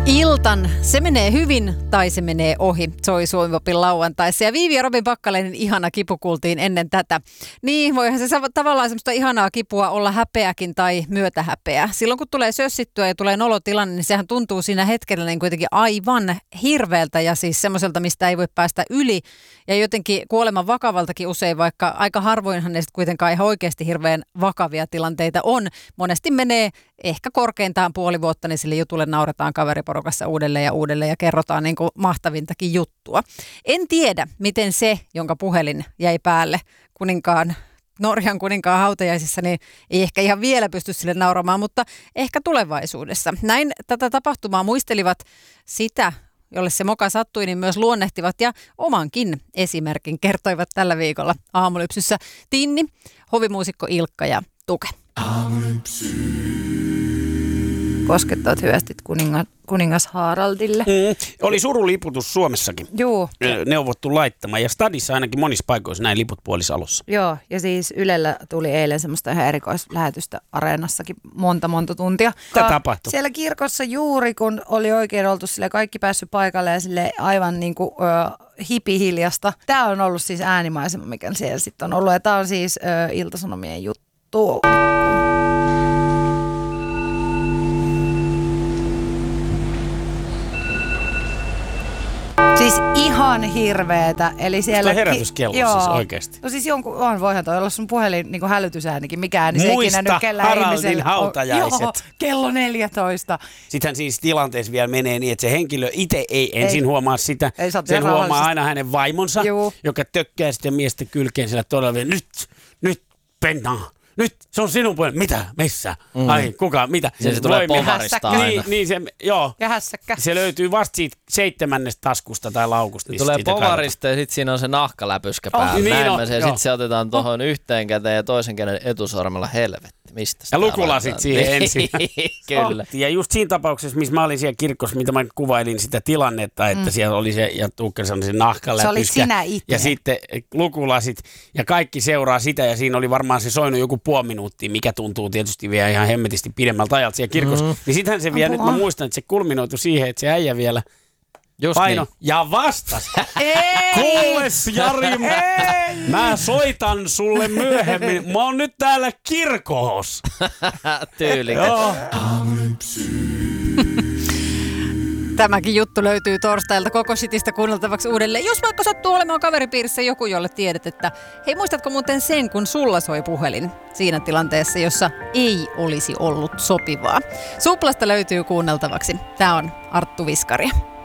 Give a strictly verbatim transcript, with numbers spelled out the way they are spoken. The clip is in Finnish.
Iltan, se menee hyvin tai se menee ohi, soi Suomi-Popin lauantaissa. Ja Viivi ja Robin Pakkaleinen ihana kipu kuultiin ennen tätä. Niin, voihan se tavallaan semmoista ihanaa kipua olla häpeäkin tai myötähäpeä. Silloin kun tulee sössittyä ja tulee nolotilanne, niin sehän tuntuu siinä hetkellä niin kuitenkin aivan hirveältä ja siis semmoiselta, mistä ei voi päästä yli. Ja jotenkin kuoleman vakavaltakin usein, vaikka aika harvoinhan ne sitten kuitenkaan ihan oikeasti hirveän vakavia tilanteita on. Monesti menee ehkä korkeintaan puoli vuotta, niin sille jutulle nauretaan kaveriporukassa uudelleen ja uudelleen ja kerrotaan niin kuin mahtavintakin juttua. En tiedä, miten se, jonka puhelin jäi päälle kuninkaan, Norjan kuninkaan hautajaisissa, niin ei ehkä ihan vielä pysty sille nauramaan, mutta ehkä tulevaisuudessa. Näin tätä tapahtumaa muistelivat sitä, jolle se moka sattui, niin myös luonnehtivat ja omankin esimerkin kertoivat tällä viikolla Aamulypsyssä Tinni, hovimuusikko Ilkka ja Tuke. Koskettavat hyvästi kuninga, kuningas Haraldille. Mm. Oli suruliputus Suomessakin. Joo. Neuvottu laittamaan ja stadissa ainakin monissa paikoissa näin liput puolisalussa. Joo, ja siis Ylellä tuli eilen semmoista ihan erikoislähetystä Areenassakin monta monta tuntia. Mitä tapahtui? Siellä kirkossa juuri kun oli oikein oltu sille kaikki päässyt paikalle ja sille aivan niin kuin ö, hipihiljasta. Tämä on ollut siis äänimaisema, mikä siellä sitten on ollut ja tämä on siis ö, Ilta-Sanomien juttu. Siis ihan hirveetä. Eli siellä Sitä herätyskello ki- siis oikeasti. No siis jonkun, on, voihan toi olla sun puhelin niin kuin hälytysäänikin. Mikään, niin se ei ikinä nyt kellään Haraldin ihmisellä. hautajaiset. Joo, kello neljätoista. Sittenhän siis tilanteessa vielä menee niin, että se henkilö itse ei ensin ei. huomaa sitä. Ei, sen huomaa aina hänen vaimonsa, Juu. joka tökkää sitten miestä kylkeen siellä todella. Nyt, nyt, Penna. Nyt, se on sinun puhelin. Mitä? Missä? Mm. Ai, kuka? Mitä? Se, se tulee pomarista aina. Niin, niin se, joo. Ja hässäkkä. Se löytyy vasta siitä seitsemännestä taskusta tai laukusta. Se tulee pomarista ja sitten siinä on se nahkaläpyskä päällä. Oh, niin on, ja sitten se otetaan tuohon oh. yhteen käteen ja toisen käden etusormella helvetti. Mistä ja lukulasit siihen ensin. Kyllä. Ja just siinä tapauksessa, missä mä olin siellä kirkossa, mitä mä kuvailin sitä tilannetta, että mm. siellä oli se, ja Tuukka sanoi se nahkaläpyskä. Se oli sinä itse. Ja sitten lukulasit ja kaikki seuraa sitä ja siinä oli varmaan se soinut joku puoli minuuttia, mikä tuntuu tietysti vielä ihan hemmetisti pidemmältä ajalta siellä kirkossa. Mm. Niin sittenhän se vielä, nyt mä muistan, että se kulminoitui siihen, että se äijä vielä Just paino niin. ja vastas. Kuules Jari, mä soitan sulle myöhemmin. Mä oon nyt täällä kirkossa. Tyylikäs. Tämäkin juttu löytyy torstailta koko Citystä kuunneltavaksi uudelleen. Jos vaikka sattuu olemaan kaveripiirissä joku, jolle tiedät, että hei, muistatko muuten sen, kun sulla soi puhelin siinä tilanteessa, jossa ei olisi ollut sopivaa. Suplasta löytyy kuunneltavaksi. Tää on Arttu Viskari.